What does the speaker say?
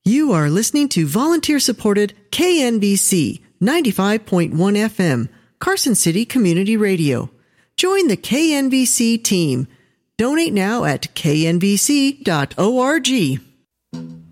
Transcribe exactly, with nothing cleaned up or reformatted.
You are listening to volunteer-supported K N B C ninety-five point one F M, Carson City Community Radio. Join the K N B C team. Donate now at k n b c dot org.